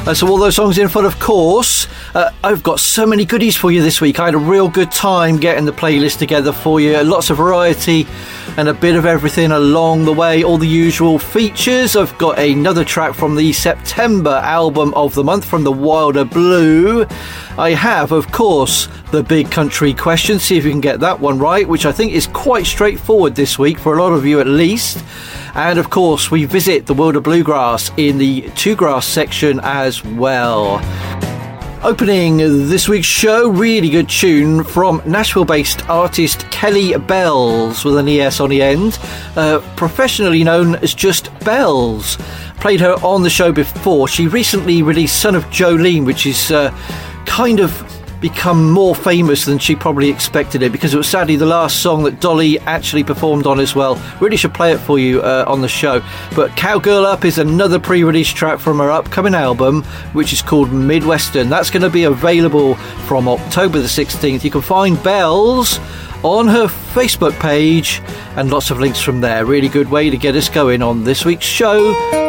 So all those songs in front, of course. I've got so many goodies for you this week. I had a real good time getting the playlist together for you. Lots of variety and a bit of everything along the way. All the usual features. I've got another track from the September album of the month from the Wilder Blue. I have, of course, the big country question. See if you can get that one right, which I think is quite straightforward this week for a lot of you at least. And of course, we visit the world of bluegrass in the two grass section as well. Opening this week's show, really good tune from Nashville-based artist Kelly Bells with an ES on the end, professionally known as just Bells. Played her on the show before. She recently released Son of Jolene, which is kind of become more famous than she probably expected it, because it was sadly the last song that Dolly actually performed on as well. Really should play it for you on the show. But Cowgirl Up is another pre-release track from her upcoming album, which is called Midwestern. That's going to be available from October the 16th. You can find Bells on her Facebook page and lots of links from there. Really good way to get us going on this week's show.